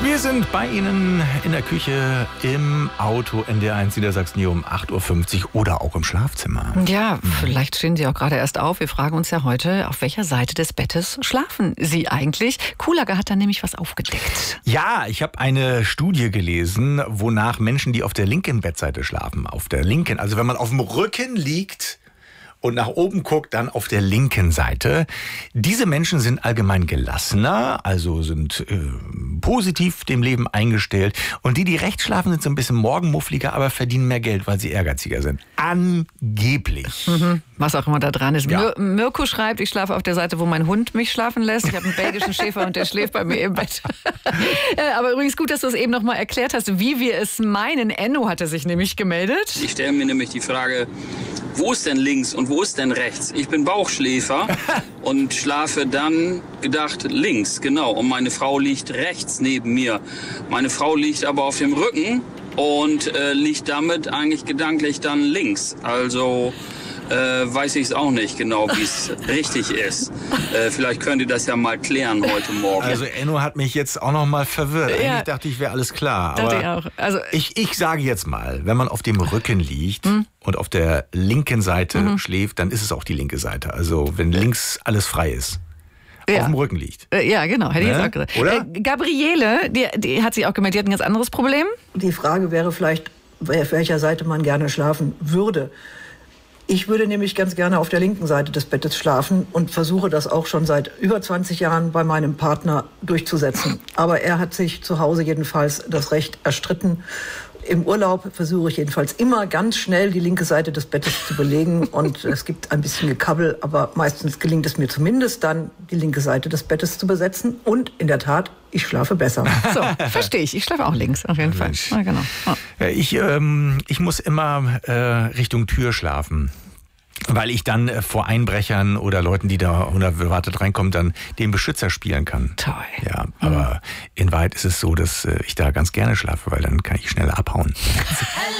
Wir sind bei Ihnen in der Küche, im Auto, NDR1 Niedersachsen hier um 8.50 Uhr oder auch im Schlafzimmer. Ja, vielleicht stehen Sie auch gerade erst auf. Wir fragen uns ja heute, auf welcher Seite des Bettes schlafen Sie eigentlich? Kuhlager hat da nämlich was aufgedeckt. Ja, ich habe eine Studie gelesen, wonach Menschen, die auf der linken Bettseite schlafen, auf der linken, also wenn man auf dem Rücken liegt und nach oben guckt, dann auf der linken Seite. Diese Menschen sind allgemein gelassener, also sind positiv dem Leben eingestellt. Und die rechts schlafen, sind so ein bisschen morgenmuffliger, aber verdienen mehr Geld, weil sie ehrgeiziger sind. Angeblich. Was auch immer da dran ist. Ja. Mirko schreibt, ich schlafe auf der Seite, wo mein Hund mich schlafen lässt. Ich habe einen belgischen Schäfer und der schläft bei mir im Bett. Aber übrigens gut, dass du es eben noch mal erklärt hast, wie wir es meinen. Enno hatte sich nämlich gemeldet. Ich stelle mir nämlich die Frage, wo ist denn links und wo ist denn rechts? Ich bin Bauchschläfer und schlafe dann gedacht links, genau. Und meine Frau liegt rechts neben mir. Meine Frau liegt aber auf dem Rücken und liegt damit eigentlich gedanklich dann links. Also weiß ich es auch nicht genau, wie es richtig ist. Vielleicht könnt ihr das ja mal klären heute Morgen. Also Enno hat mich jetzt auch noch mal verwirrt. Ja. Eigentlich dachte ich, wäre alles klar. Dachte Aber ich auch. Also, ich sage jetzt mal, wenn man auf dem Rücken liegt und auf der linken Seite schläft, dann ist es auch die linke Seite. Also wenn links alles frei ist. Ja. Auf dem Rücken liegt. Ja, genau, hätte ich jetzt auch gesagt. Oder? Gabriele, die hat sich auch gemeldet, die hat ein ganz anderes Problem. Die Frage wäre vielleicht, auf welcher Seite man gerne schlafen würde. Ich würde nämlich ganz gerne auf der linken Seite des Bettes schlafen und versuche das auch schon seit über 20 Jahren bei meinem Partner durchzusetzen. Aber er hat sich zu Hause jedenfalls das Recht erstritten. Im Urlaub versuche ich jedenfalls immer ganz schnell die linke Seite des Bettes zu belegen und es gibt ein bisschen Gekabbel, aber meistens gelingt es mir zumindest dann, die linke Seite des Bettes zu besetzen und in der Tat, ich schlafe besser. So, verstehe ich. Ich schlafe auch links, auf jeden Fall. Mensch. Ja, genau. Ja. Ich muss immer Richtung Tür schlafen. Weil ich dann vor Einbrechern oder Leuten, die da unerwartet reinkommen, dann den Beschützer spielen kann. Toll. Ja, aber in Wahrheit ist es so, dass ich da ganz gerne schlafe, weil dann kann ich schneller abhauen.